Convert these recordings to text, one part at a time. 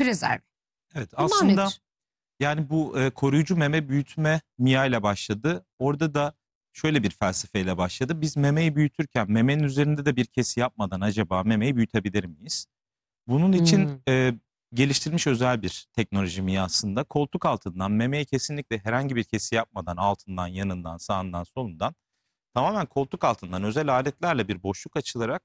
Prezerve. Evet, Bunlar aslında nedir? yani bu koruyucu meme büyütme Mia ile başladı. Orada da şöyle bir felsefeyle başladı. Biz memeyi büyütürken memenin üzerinde de bir kesi yapmadan acaba memeyi büyütebilir miyiz? Bunun için Hmm. geliştirilmiş özel bir teknoloji Mia aslında. Koltuk altından memeyi kesinlikle herhangi bir kesi yapmadan altından, yanından, sağından, solundan tamamen koltuk altından özel aletlerle bir boşluk açılarak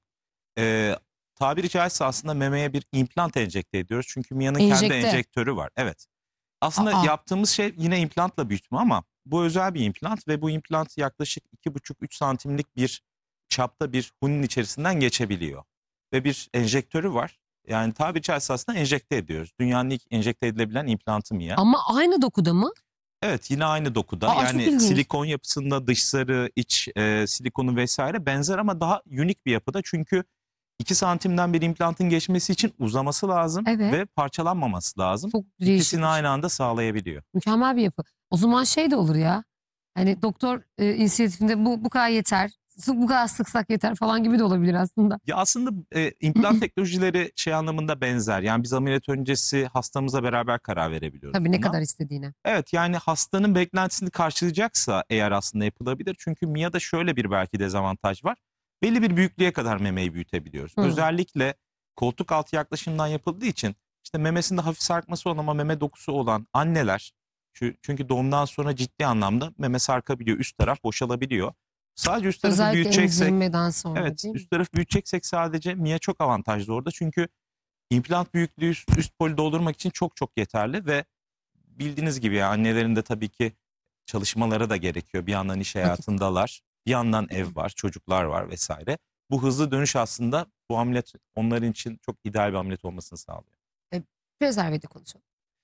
e, tabiri caizse aslında memeye bir implant enjekte ediyoruz. Çünkü Mia'nın kendi Enjekte. enjektörü var. Evet. Aslında Aa, yaptığımız şey yine implantla büyütme ama bu özel bir implant ve bu implant yaklaşık 2,5-3 santimlik bir çapta bir hunnin içerisinden geçebiliyor. Ve bir enjektörü var. Yani tabiri caizse aslında enjekte ediyoruz. Dünyanın ilk enjekte edilebilen implantı Mia. ama aynı dokuda mı? Evet, yine aynı dokuda. Aa, çok Yani ilginç. silikon yapısında dışları, iç silikonu vesaire benzer ama daha unik bir yapıda. Çünkü 2 santimden bir implantın geçmesi için uzaması lazım Evet. ve parçalanmaması lazım. Çok İkisini değişikmiş. aynı anda sağlayabiliyor. Mükemmel bir yapı. O zaman şey de olur ya. Hani doktor inisiyatifinde bu kadar yeter. Bu kadar sıksak yeter falan gibi de olabilir aslında. Ya aslında implant teknolojileri şey anlamında benzer. Yani biz ameliyat öncesi hastamıza beraber karar verebiliyoruz Tabii ne buna. kadar istediğine. Evet, yani hastanın beklentisini karşılayacaksa eğer aslında yapılabilir. Çünkü Mia'da şöyle bir belki dezavantaj var. Belli bir büyüklüğe kadar memeyi büyütebiliyoruz. Hmm. Özellikle koltuk altı yaklaşımdan yapıldığı için işte memesinde hafif sarkması olan ama meme dokusu olan anneler, çünkü doğumdan sonra ciddi anlamda meme sarkabiliyor. Üst taraf boşalabiliyor. Sadece üst tarafı Özellikle büyüteceksek, emzirmeden sonra evet, değil mi? üst tarafı büyüteceksek sadece Mia çok avantajlı orada. Çünkü implant büyüklüğü üst poli doldurmak için çok çok yeterli ve bildiğiniz gibi ya annelerin de tabii ki çalışmaları da gerekiyor. Bir yandan iş Vakit. hayatındalar, bir yandan ev var, çocuklar var vesaire. Bu hızlı dönüş aslında bu ameliyat onların için çok ideal bir ameliyat olmasını sağlıyor. E, Prezervede konuşalım.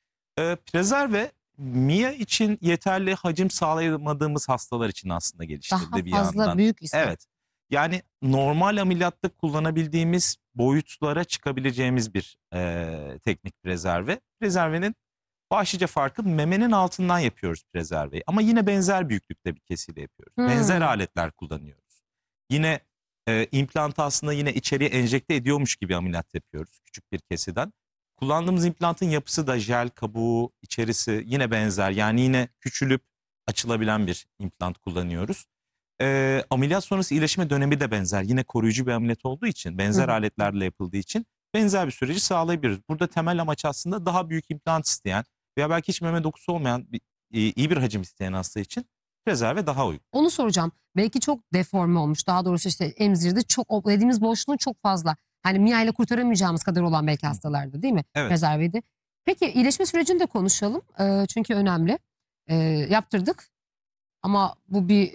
Prezerve Mia için yeterli hacim sağlayamadığımız hastalar için aslında Daha geliştirildi bir fazla yandan. büyük isteyen. Evet. Yani normal ameliyatta kullanabildiğimiz boyutlara çıkabileceğimiz bir teknik prezerve. Prezervenin başlıca farkı memenin altından yapıyoruz prezerveyi. Ama yine benzer büyüklükte bir kesiyle yapıyoruz. Benzer Hmm. aletler kullanıyoruz. Yine implantı aslında yine içeriye enjekte ediyormuş gibi ameliyat yapıyoruz küçük bir kesiden. Kullandığımız implantın yapısı da jel kabuğu, içerisi yine benzer. Yani yine küçülüp açılabilen bir implant kullanıyoruz. Ameliyat sonrası iyileşme dönemi de benzer. Yine koruyucu bir ameliyat olduğu için, Hı benzer hı. aletlerle yapıldığı için benzer bir süreci sağlayabiliriz. Burada temel amaç aslında daha büyük implant isteyen veya belki hiç meme dokusu olmayan iyi bir hacim isteyen hasta için rezerve daha uygun. Onu soracağım. Belki çok deforme olmuş. Daha doğrusu işte emzirde çok o dediğimiz boşluğun çok fazla. Hani Mia ile kurtaramayacağımız kadar olan belki Hı hı. hastalarda değil mi? Evet. Rezervede. Peki iyileşme sürecini de konuşalım. Çünkü önemli. Yaptırdık ama bu bir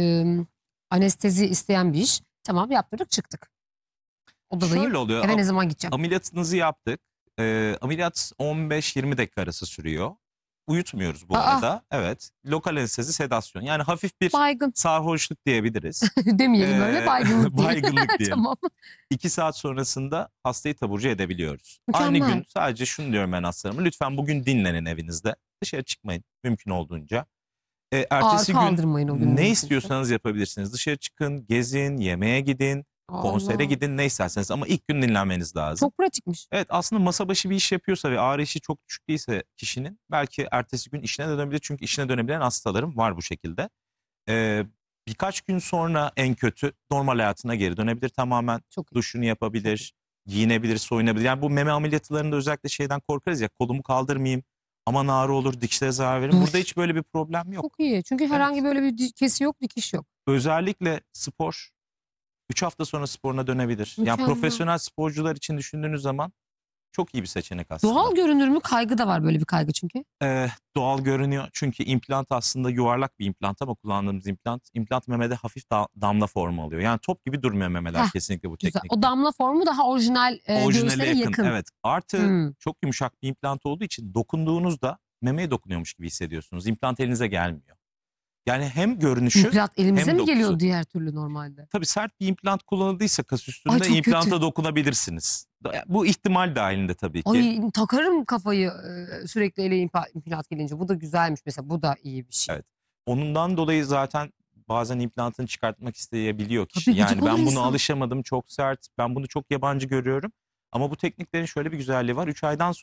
anestezi isteyen bir iş. Tamam yaptırdık çıktık. Odadayım. Şöyle oluyor. Eve ne zaman gideceğim? Ameliyatınızı yaptık. Ameliyat 15-20 dakika arası sürüyor. Uyutmuyoruz bu Aa, arada. Evet. Lokal anestezi, sedasyon. Yani hafif bir baygın. sarhoşluk diyebiliriz. Demeyelim öyle baygınlık diye. Baygınlık diyelim. Tamam. 2 saat sonrasında hastayı taburcu edebiliyoruz. Aynı Mükemmel. gün sadece şunu diyorum ben hastalarıma. Lütfen bugün dinlenin evinizde. Dışarı çıkmayın mümkün olduğunca. Ağır Ertesi gün kaldırmayın o gün ne mümkünse. istiyorsanız yapabilirsiniz. Dışarı çıkın, gezin, yemeğe gidin, konsere Allah. gidin, ne isterseniz. Ama ilk gün dinlenmeniz lazım. Çok pratikmiş. Evet, aslında masa başı bir iş yapıyorsa ve ağrı eşiği çok düşük değilse kişinin belki ertesi gün işine dönebilir. Çünkü işine dönebilen hastalarım var bu şekilde. Ee, Birkaç gün sonra en kötü normal hayatına geri dönebilir tamamen. Çok iyi. Duşunu Çok iyi. yapabilir, giyinebilir, soyunabilir. Yani bu meme ameliyatlarında özellikle şeyden korkarız ya, kolumu kaldırmayayım, aman ağrı olur, dikişlere zarar verin. Burada Dur. hiç böyle bir problem yok. Çok iyi. Çünkü herhangi Evet. böyle bir kesi yok, dikiş yok. Özellikle spor 3 hafta sonra sporuna dönebilir. Yani Mükemmel. profesyonel sporcular için düşündüğünüz zaman çok iyi bir seçenek aslında. Doğal görünür mü? Kaygı da var böyle bir kaygı çünkü. Doğal görünüyor. Çünkü implant aslında yuvarlak bir implant ama kullandığımız implant memede hafif damla formu alıyor. Yani top gibi durmuyor memeler Heh, kesinlikle bu güzel. O teknikte. damla formu daha orijinal Orijinale göğüslere yakın, yakın. evet. Artı Hmm. çok yumuşak bir implant olduğu için dokunduğunuzda memeye dokunuyormuş gibi hissediyorsunuz. İmplant elinize gelmiyor. Yani hem görünüşü İmplant elimize hem mi dokusu. geliyor diğer türlü normalde? Tabii sert bir implant kullanıldıysa kas Ay üstünde çok kötü. implanta dokunabilirsiniz. Bu ihtimal dahilinde tabii ki. Ay takarım kafayı sürekli ele implant gelince. Bu da güzelmiş mesela. Bu da iyi bir şey. Evet. Onundan dolayı zaten bazen implantını çıkartmak isteyebiliyor kişi. Tabii gıcık Yani olur ben buna insan. alışamadım, çok sert, ben bunu çok yabancı görüyorum. Ama bu tekniklerin şöyle bir güzelliği var. 3 aydan